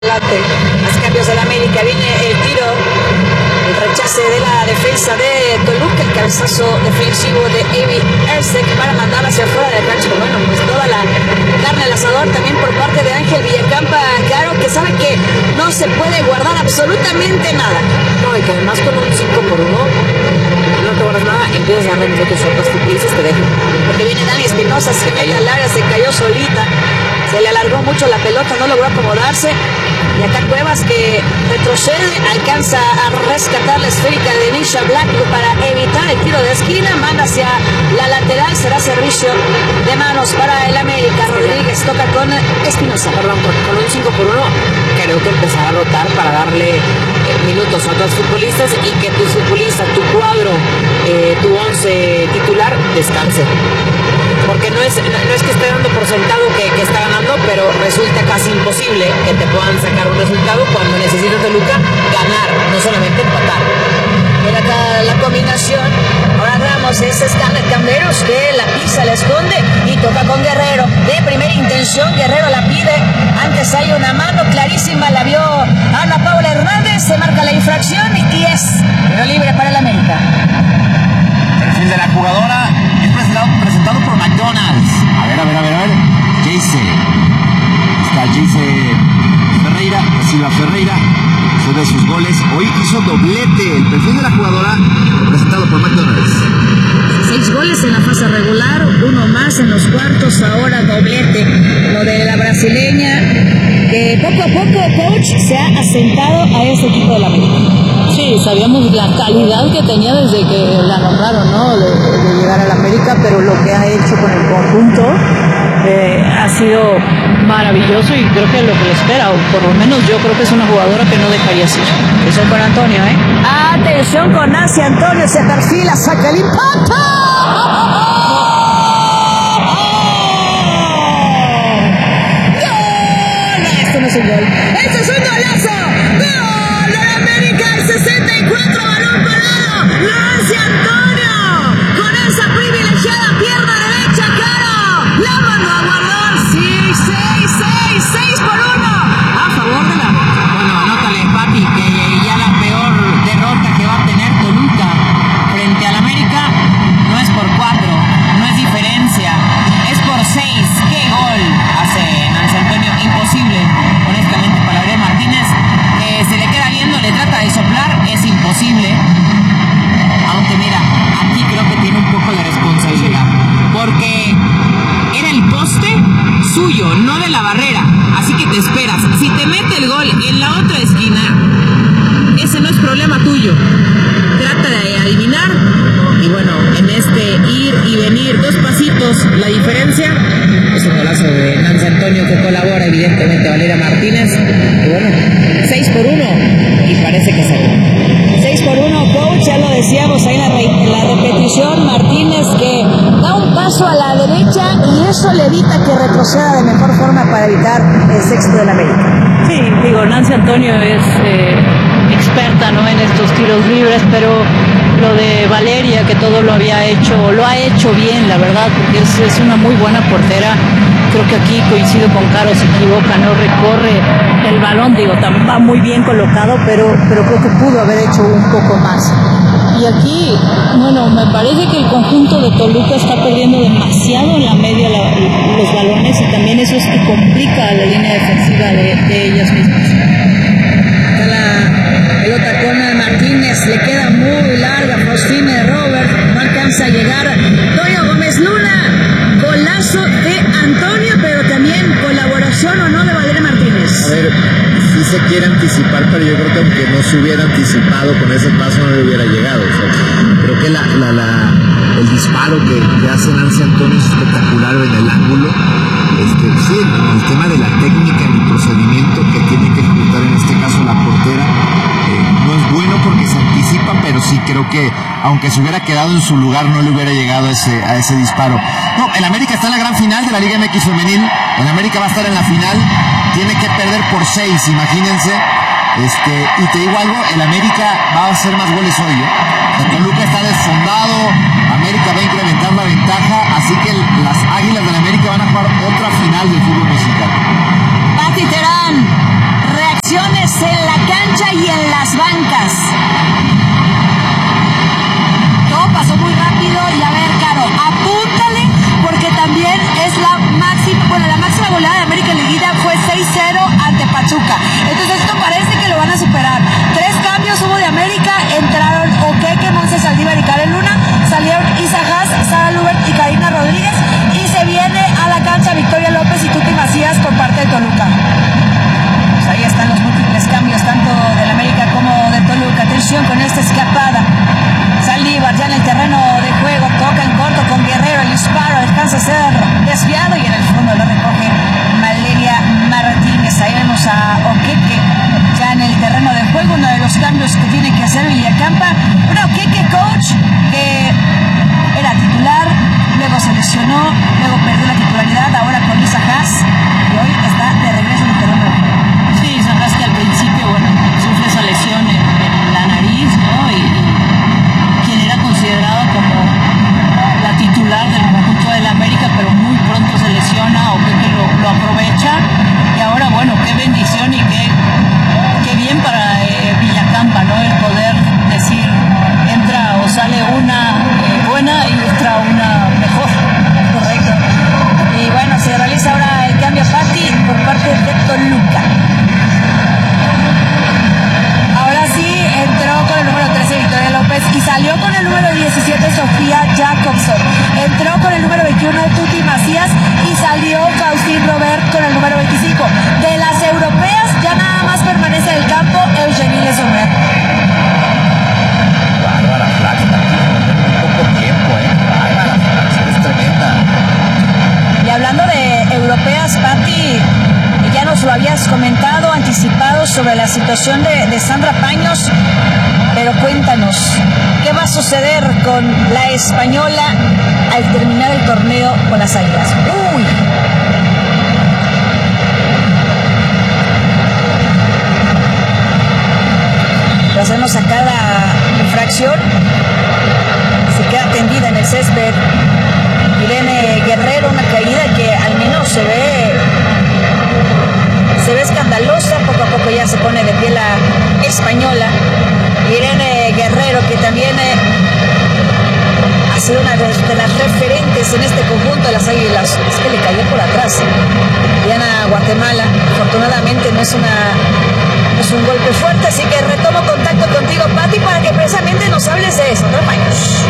Más cambios del América, viene el tiro, el rechace de la defensa de Toluca, el cabezazo defensivo de Evi Erceg para mandar hacia afuera del cancha. Bueno, pues toda la carne al asador también por parte de Ángel Villacampa, claro que sabe que no se puede guardar absolutamente nada. No, y que además con un 5-1 no te guardas nada, empiezas a dar minutos otros futbolistas te dejan. Porque viene Dani Espinosa, se mete al área, se cayó solita. Se le alargó mucho la pelota, no logró acomodarse. Y acá Cuevas, que retrocede, alcanza a rescatar la esférica de Nisha Black para evitar el tiro de esquina. Manda hacia la lateral, será servicio de manos para el América. Rodríguez toca con Espinosa. Perdón, con un 5-1 creo que empezar a rotar para darle minutos a otros futbolistas y que tu futbolista, tu cuadro, tu 11 titular descanse. Porque no es que esté dando por sentado que está ganando, pero resulta casi imposible que te puedan sacar un resultado cuando necesitas de Toluca ganar, no solamente empatar. Por acá la combinación, ahora Ramos, es Scarlett Camberos que la pisa, la esconde y toca con Guerrero. De primera intención, Guerrero la pide, antes hay una mano clarísima, la vio Ana Paula Hernández, se marca la infracción y es pero libre para el América. Perfil de la jugadora es presentado por McDonald's. A ver. Jayce Ferreira, Silva Ferreira, fue de sus goles. Hoy hizo doblete. El perfil de la jugadora presentado por McDonald's. 6 goles en la fase regular, 1 más en los cuartos, ahora doblete. Lo de la brasileña, que poco a poco, coach, se ha asentado a ese equipo de la América. Sí, sabíamos la calidad que tenía desde que la nombraron, ¿no? De llegar a la América, pero lo que ha hecho con el conjunto ha sido maravilloso y creo que lo que le espera, o por lo menos yo creo que es una jugadora que no dejaría ir. Eso con Antonio, Atención con Nancy Antonio, se perfila, saca el impacto. ¡Gol! Esto no es un gol. ¡Esto es un golazo! ¡Gol de la América! El 64, balón parado. Nancy Antonio con esa privilegiada pierna derecha, Caro. La mandó a guardar. Sí, 6 por 1. A favor de la Boca. Bueno, anótale, Pati, que ya la peor derrota que va a tener Toluca frente al América no es por 4, no es diferencia, es por 6. ¡Qué gol hace Nancy Antonio! Imposible, honestamente, para Gabriel Martínez. Se le queda viendo, le trata de soplar, es imposible. Aunque mira, aquí creo que tiene un poco de responsabilidad, porque era el poste suyo, no de la barrera, así que te esperas. Si te mete el gol en la otra esquina, ese no es problema tuyo. Trata de adivinar y bueno, en este ir y venir 2 pasitos, la diferencia es un golazo de Nancy Antonio que colabora evidentemente Valeria Martínez. Y bueno, 6 por 1 y parece que salió. 6 por 1, coach, ya lo decíamos ahí en la repetición, Martínez que da un paso a la derecha y eso le evita que retroceda de mejor forma para evitar el sexto del América. Sí, digo, Nancy Antonio es experta, ¿no?, en estos tiros libres, pero lo de Valeria, que todo lo ha hecho bien, la verdad, porque es una muy buena portera. Creo que aquí coincido con Caro, se equivoca, no recorre el balón, digo, va muy bien colocado, pero creo que pudo haber hecho un poco más. Y aquí, bueno, me parece que el conjunto de Toluca está perdiendo demasiado en la media los balones y también eso es que complica la línea defensiva de ellas mismas. Está la pelota con Martínez, le queda muy larga, Faustine Robert, no alcanza a llegar. Toyo Gómez Luna, golazo de Antonio, pero también colaboración o no de Valeria Martínez. A ver, sí se quiere anticipar, pero yo creo que aunque no se hubiera anticipado con ese paso no le hubiera llegado. O sea, creo que el disparo que hace Nancy Antonio es espectacular en el ángulo. Sí, el tema de la técnica en el procedimiento que tiene que ejecutar en este caso la portera no es bueno porque se anticipa, pero sí creo que aunque se hubiera quedado en su lugar no le hubiera llegado a ese disparo. No, el América está en la gran final de la Liga MX femenil. El América va a estar en la final, tiene que perder por 6, imagínense. Y te digo algo, el América va a hacer más goles hoy, El Toluca está desfondado, América va a incrementar la ventaja, así que las Águilas del América van a jugar otra final del fútbol mexicano. Pati Terán reacciona en la cancha y en las bancas. Todo pasó muy rápido y a ver, Caro, apúntale porque también es la máxima goleada de América en liguilla fue 6-0 ante Pachuca. Entonces esto parece que lo van a superar. 3 cambios hubo de América, entraron Oqueque, Monse Saldívar y Karen Luna, salieron Isa Haas, Sara Lubert y Karina Rodríguez y se viene a la cancha Victoria López y Tuti Macías por parte de Toluca. Pues ahí están los múltiples cambios tanto del América como de Toluca. Atención con esta escapada. Saldívar ya en el terreno de juego, toca en corto con Guerrero, el disparo alcanza a ser desviado y en el fondo lo recoge Valeria Martínez. Ahí vemos a Oqueque ya en el terreno de juego, uno de los cambios que tiene que hacer Villacampa. Bueno, Oqueque, coach, que era titular, luego se lesionó, luego perdió la titularidad, ahora con Isa Haas y hoy está de regreso en el terreno de juego. Sí, Isa Haas que al principio, sufre esa lesión en la nariz, ¿no? Y quien era considerado como la titular del conjunto del América, pero muy pronto se lesiona o que lo aprovecha. Y ahora, qué bendición y qué bien para Villacampa, ¿no? El poder decir, entra o sale una buena y entra una mejor. Correcto. Y bueno, se realiza ahora el cambio Pati por parte de Toluca. Ahora sí, entró con el número 13 Victoria López y salió con el número 17 Sofía Jacobson. Entró con el número 21 Tuti Macías y salió Faustín Robert con el número 25. De las europeas ya nada más permanece en el campo Eugenie Lesomer. Bárbara Flax, poco tiempo, Bárbara Flax, es tremenda. Y hablando de europeas, Pati, ya nos lo habías comentado, anticipado sobre la situación de Sandra Paños, pero cuéntanos, ¿qué va a suceder con la española al terminar el torneo con las Águilas? ¡Uy! Hacemos a cada infracción, se queda tendida en el césped Irene Guerrero, una caída que al menos se ve escandalosa. Poco a poco ya se pone de pie la española Irene Guerrero, que también ha sido una de las referentes en este conjunto de las Águilas. Es que le cayó por atrás Diana Guatemala. Afortunadamente no es un golpe fuerte, así que retomo contacto contigo, Pati, para que precisamente nos hables de Sandra Paños.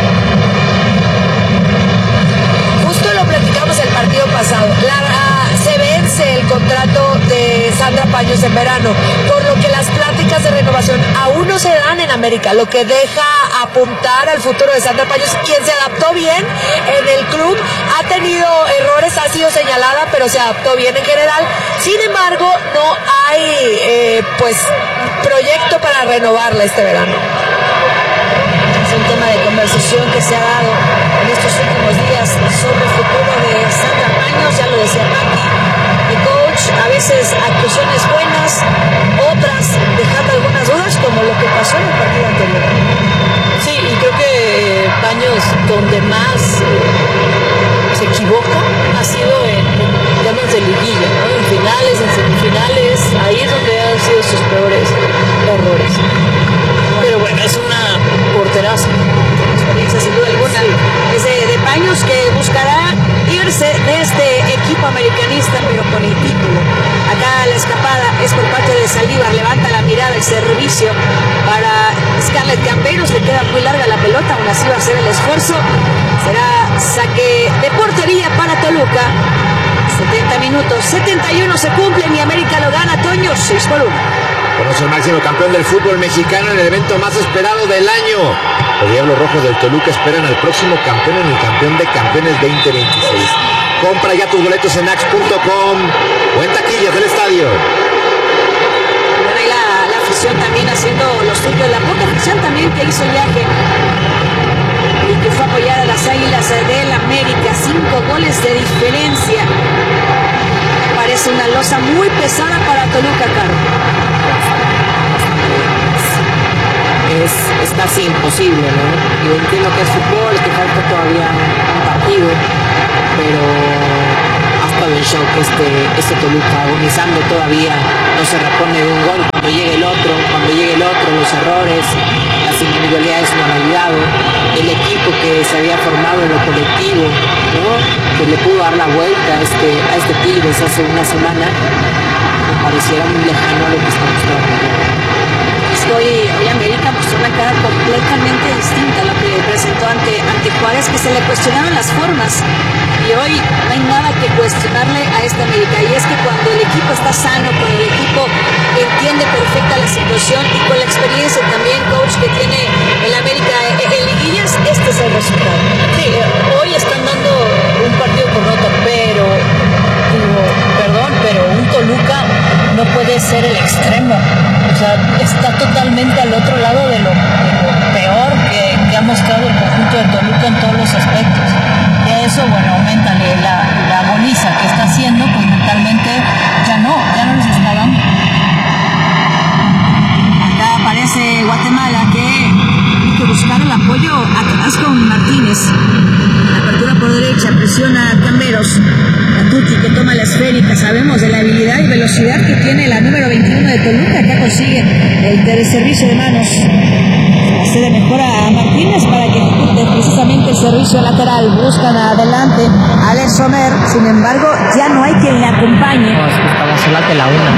Justo lo platicamos el partido pasado. Se vence el contrato de Sandra Paños en verano, por lo que las pláticas de renovación aún no se dan en América, lo que deja apuntar al futuro de Sandra Paños, quien se adaptó bien en el club, ha tenido errores, ha sido señalada, pero se adaptó bien en general. Sin embargo, no hay proyecto para renovarla este verano. Es un tema de conversación que se ha dado en estos últimos días sobre el futuro de Sandra Paños. Ya lo decía Pati, el coach, a veces actuaciones buenas, otras dejando algunas dudas, como lo que pasó en el partido anterior. Sí, y creo que Paños donde más se equivoca ha sido en temas de liguilla, ¿no? En finales, en semifinales, ahí es donde han sido sus peores errores. Pero bueno, es una porteraza. Experiencia sin duda alguna. Es de Paños, que buscará irse de este equipo americanista, pero con el título. Acá la escapada es por parte de Saldívar, levanta la mirada, el servicio para Scarlett Camperos, le queda muy larga la pelota, aún así va a hacer el esfuerzo. Será saque de portería para Toluca. 70 minutos, 71 se cumplen y América lo gana, Toño, 6-1. Conoce el máximo campeón del fútbol mexicano en el evento más esperado del año. Los Diablos Rojos del Toluca esperan al próximo campeón en el Campeón de Campeones 2026. Compra ya tus boletos en ax.com o en taquillas del estadio. Bueno, ahí la afición también haciendo los suyos, la poca afición también que hizo el viaje y que fue a apoyar a las Águilas del América. 5 goles de diferencia. Parece una losa muy pesada para Toluca, Caro. Es casi imposible, ¿no? Yo entiendo que es fútbol, que falta todavía un partido, pero ha estado en shock este Toluca, agonizando todavía, no se repone de un gol, como llegue el otro, los errores, las individualidades no han ayudado, el equipo que se había formado en lo colectivo, ¿no? Que le pudo dar la vuelta a este Tigres hace una semana, me pareciera muy lejano a lo que está mostrando. Hoy América mostró una cara completamente distinta a lo que presentó ante Juárez, que se le cuestionaron las formas, y hoy no hay nada que cuestionarle a esta América, y es que cuando el equipo está sano, cuando el equipo entiende perfecta la situación y con la experiencia también, coach, que tiene el América en liguillas, este es el resultado. Sí, hoy están dando un partido por nota, pero un Toluca no puede ser el extremo, o sea, está totalmente al otro lado de lo peor que ha mostrado el conjunto de Toluca en todos los aspectos, y a eso, bueno, aumentale la goliza que está haciendo, pues mentalmente ya no les está dando. Acá aparece Guatemala, que hay que buscar el apoyo atrás con Martínez. Apertura por derecha, presiona a Camberos. Tuti, que toma la esférica. Sabemos de la habilidad y velocidad que tiene la número 21 de Toluca. Acá consigue el servicio de manos. Se le mejora a Martínez para que ejecute precisamente el servicio lateral. Buscan adelante a Alex Somer. Sin embargo, ya no hay quien le acompañe. No, es que estaba sola que la una.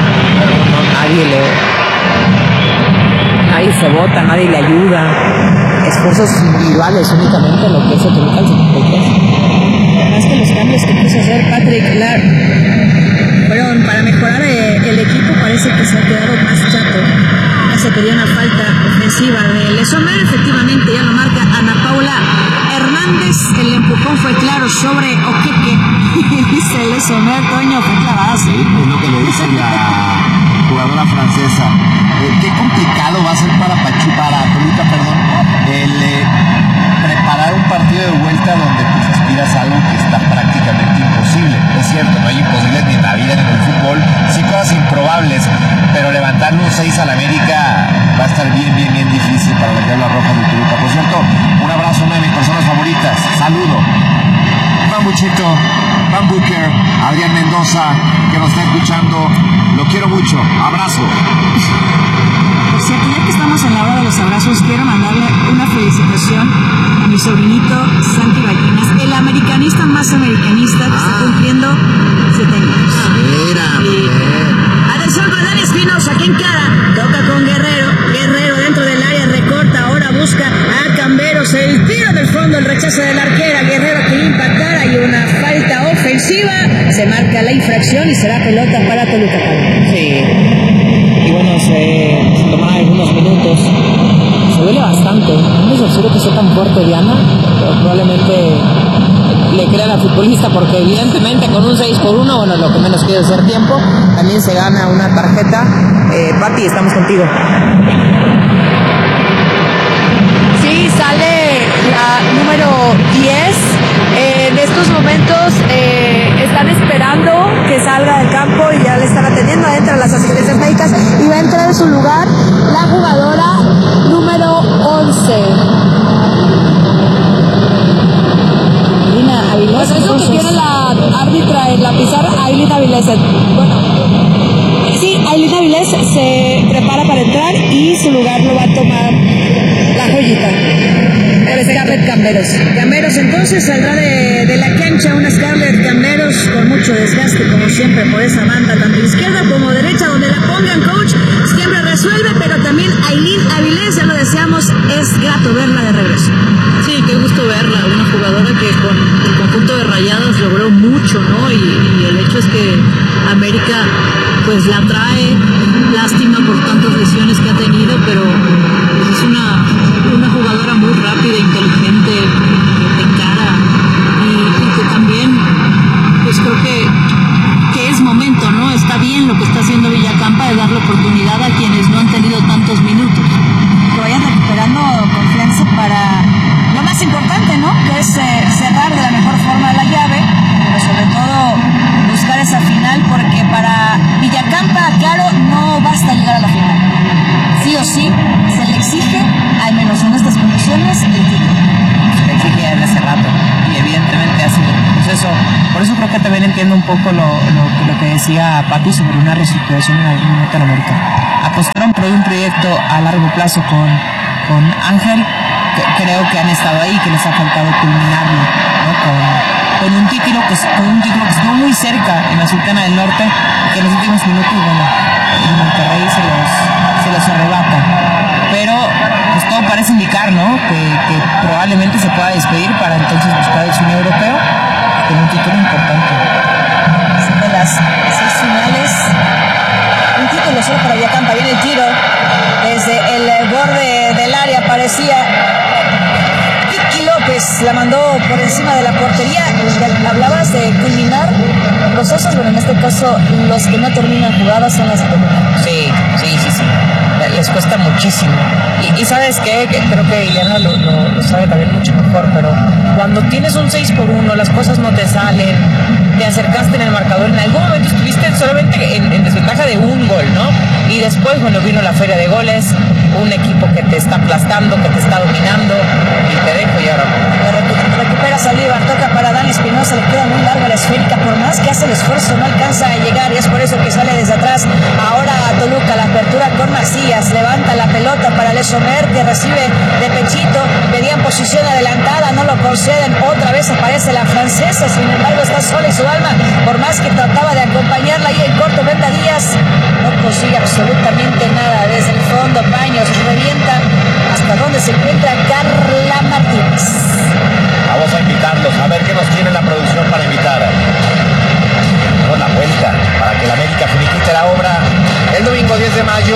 Nadie se vota, nadie le ayuda. Esfuerzos individuales únicamente lo que es el Toluca al 73. Además que los cambios que quiso hacer Patrick Clark fueron para mejorar el equipo, parece que se ha quedado más chato. Ya se quería una falta ofensiva de Lesomer, efectivamente ya lo marca Ana Paula Hernández. El empujón fue claro sobre Oqueque. Dice Lesomer, Toño, fue clavada. Sí, es lo que le dice la jugadora francesa. Qué complicado va a ser para Toluca, el preparar un partido de vuelta donde pues aspiras a algo que está prácticamente imposible. Es cierto, no hay imposibles ni en la vida ni en el fútbol, sí cosas improbables, pero levantarle un 6 a la América va a estar bien difícil para las Diablas Rojas de Toluca. Por cierto, un abrazo a una de mis personas favoritas, saludo. Bambuchito, Bambuker, Adrián Mendoza, que nos está escuchando, lo quiero mucho, abrazo. Por cierto, ya que estamos en la hora de los abrazos, quiero mandarle una felicitación a mi sobrinito Santi Ballinas, el americanista más americanista que está cumpliendo 7 años. Atención con Dani Espinosa, que encara, toca con Guerrero dentro del área, recorta, ahora busca a Camberos, el tiro del fondo, el rechazo de la arquera, Guerrero que impactara y una falta ofensiva, se marca la infracción y será pelota para Toluca. Sí, y bueno, se tomará algunos minutos. Se duele bastante. No es absurdo que sea tan fuerte Diana, pero probablemente le crea a la futbolista, porque evidentemente con un 6-1, bueno, lo que menos quiere ser tiempo, también se gana una tarjeta. Pati, estamos contigo. Sí, sale la número 10. En estos momentos están esperando que salga del campo y ya le están atendiendo, entran las asistencias médicas y va a entrar en su lugar la jugadora número 11. Bueno, es lo que tiene la árbitra en la pizarra, Ailín Avilés. Bueno, sí, Ailín Avilés se prepara para entrar y su lugar lo va a tomar la joyita. Scarlett Camberos. Camberos entonces saldrá de la cancha, una Scarlett Camberos con mucho desgaste, como siempre, por esa banda, tanto izquierda como derecha, donde la pongan, coach, siempre resuelve, pero también Ailín Avilés, ya lo deseamos, es grato verla de regreso. Sí, qué gusto verla, una jugadora que con el conjunto de Rayadas logró mucho, ¿no? Y el hecho es que América pues la trae, lástima por tantas lesiones que ha tenido, pero pues, es una jugadora muy rápida, inteligente, de cara, y que también pues creo que es momento, ¿no? Está bien lo que está haciendo Villacampa de darle oportunidad a quienes no han tenido tantos minutos. Que vayan recuperando confianza para lo más importante, ¿no? Que es cerrar de la mejor forma la llave, pero sobre todo buscar esa final, porque para Villacampa, claro, no basta llegar a la final. Sí o sí, se le exige, al menos en estas condiciones, el título. Se le exige desde hace rato, y evidentemente ha sido un proceso. Por eso creo que también entiendo un poco lo que decía Pati sobre una reestructuración en algún momento en América. Apostaron dentro de un proyecto a largo plazo con Ángel, creo que han estado ahí, que les ha faltado culminarlo, ¿no? Con un título que estuvo muy cerca en la Sultana del Norte, que en los últimos minutos, bueno, el Monterrey se los arrebata. Pero pues todo parece indicar, ¿no? Que probablemente se pueda despedir para entonces buscar el sueño europeo con un título importante. De las 6 finales, un título solo para Villacampa. Viene el tiro desde el borde del área, parecía Kiki López, la mandó por encima de la portería. Hablabas de culminar procesos, bueno, en este caso los que no terminan jugadas son las de Toluca. Sí. Les cuesta muchísimo. Y ¿sabes qué? Que creo que Ileana lo sabe también mucho mejor, pero cuando tienes un 6-1, las cosas no te salen, te acercaste en el marcador, en algún momento estuviste solamente en desventaja de un gol, ¿no? Y después, bueno, vino la feria de goles, un equipo que te está aplastando, que te está dominando, y te dejo y ahora. Recupera Saldívar, toca para Dani Espinosa, le queda muy larga la esférica, por más que hace el esfuerzo no alcanza a llegar y es por eso que sale desde atrás. Ahora Toluca, la apertura con Macías, levanta la pelota para Lesomer, que recibe de pechito, pedían posición adelantada, no lo conceden, otra vez aparece la francesa, sin embargo está sola y su alma, por más que trataba de acompañarla ahí en corto, Brenda Díaz no consigue absolutamente nada, desde el fondo Baños revienta hasta donde se encuentra Carla Martínez. Vamos a invitarlos a ver qué nos tiene la producción para invitar. Damos la vuelta para que la América finiquite la obra el domingo 10 de mayo.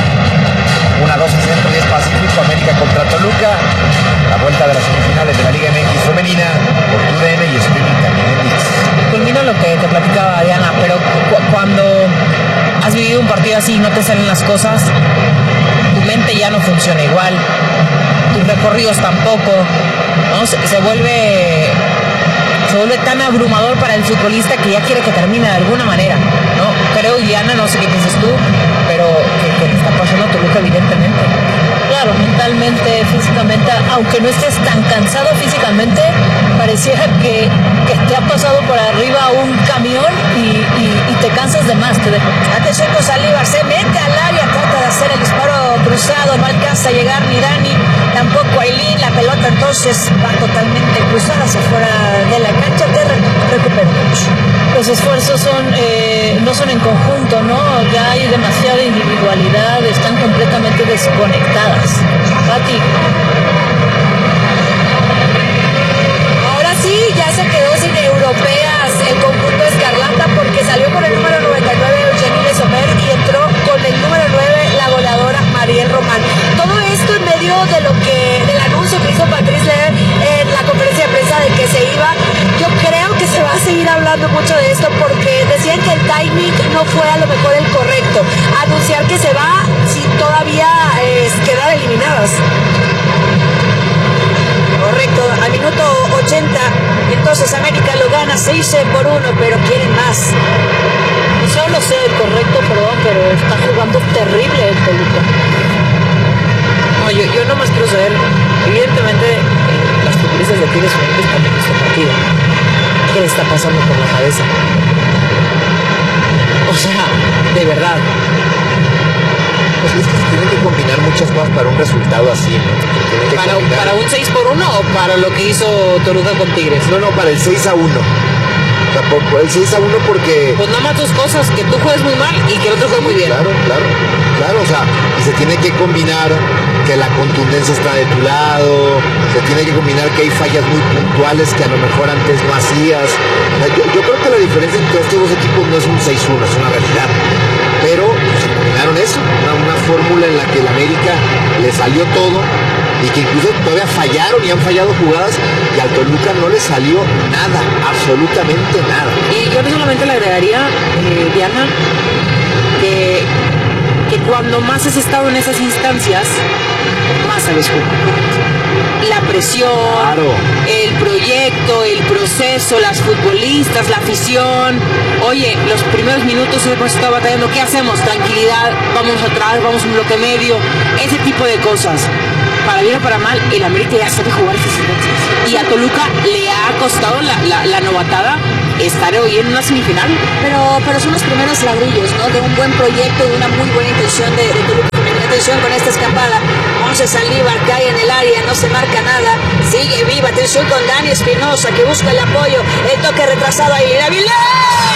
1-2 Centro 10 Pacífico, América contra Toluca. La vuelta de las semifinales de la Liga MX femenina por TUDN y streaming también en ViX. Culmino lo que te platicaba Diana, pero cuando has vivido un partido así y no te salen las cosas, tu mente ya no funciona igual, tus recorridos tampoco, ¿no? Se vuelve tan abrumador para el futbolista que ya quiere que termine de alguna manera, ¿no? Creo, Diana, no sé qué piensas tú, pero que le está pasando a Toluca evidentemente. Claro, mentalmente, físicamente, aunque no estés tan cansado físicamente, pareciera que te ha pasado por arriba un camión y te cansas de más, te dejo. Atención con Saldívar, se mete al área, trata de hacer el disparo cruzado, no alcanza a llegar ni Dani, tampoco Ailín, la pelota entonces va totalmente cruzada hacia fuera de la cancha, te recupera mucho. Los esfuerzos no son en conjunto, ¿no? Ya hay demasiada individualidad, están completamente desconectadas. Pati. Ahora sí, ya se quedó sin europeas el conjunto escarlata porque salió con el número 99 Eugenie Sommer y entró con el número 9 la goleadora Mariel Román. Todo esto en medio del anuncio que hizo Patrice Leer en la conferencia de prensa de que se iba. Yo creo que se va a seguir hablando mucho de esto porque decían que el timing no fue a lo mejor el correcto. Anunciar que se va sin todavía quedar eliminadas. Correcto, al minuto 80, entonces América lo gana 6-1, pero quieren más. Solo sé el correcto, perdón, pero está jugando terrible el Toluca. No, yo nomás quiero saber, evidentemente las futbolistas de Tigres Unidos también en este partido. ¿Qué le está pasando por la cabeza? O sea, de verdad. Pues es que se tienen que combinar muchas cosas para un resultado así, ¿no? ¿Para un 6-1 o para lo que hizo Toluca con Tigres? No, para el 6-1. O sea, por el 6-1 porque... Pues nada más tus cosas, que tú juegues muy mal y que el otro juegue muy bien. Claro, o sea, y se tiene que combinar que la contundencia está de tu lado, se tiene que combinar que hay fallas muy puntuales que a lo mejor antes no hacías. O sea, yo creo que la diferencia entre estos dos equipos no es un 6-1, es una realidad. Pero se combinaron eso, una fórmula en la que el América le salió todo y que incluso todavía fallaron y han fallado jugadas y al Toluca no le salió nada, absolutamente nada. Y yo solamente le agregaría, Diana, que cuando más has estado en esas instancias, más sabes jugar. La presión, claro, el proyecto, el proceso, las futbolistas, la afición. Oye, los primeros minutos hemos estado batallando, ¿qué hacemos? Tranquilidad, vamos atrás, vamos un bloque medio, ese tipo de cosas. Para bien o para mal, el América ya sabe jugar esas instancias. Y a Toluca le ha costado la novatada estar hoy en una semifinal. Pero son los primeros ladrillos, ¿no? De un buen proyecto, de una muy buena intención de Toluca. Entonces Saldívar cae en el área, no se marca nada. Sigue viva, atención con Dani Espinosa que busca el apoyo. El toque retrasado a Ilina Vilés.